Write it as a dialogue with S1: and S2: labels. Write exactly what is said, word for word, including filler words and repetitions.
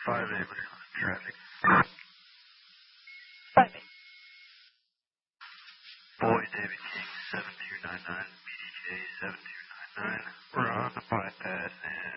S1: five eight, we're on traffic.
S2: five eight.
S1: Boy, David King, seven two nine nine, B D J seven two nine nine. We're on the bypass and